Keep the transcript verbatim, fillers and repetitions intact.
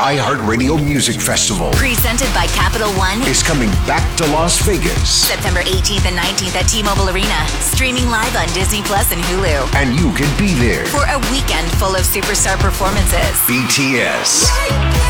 iHeartRadio Music Festival Presented by Capital One is coming back to Las Vegas. September eighteenth and nineteenth at T-Mobile Arena. Streaming live on Disney Plus and Hulu. And you can be there For a weekend full of superstar performances. B T S.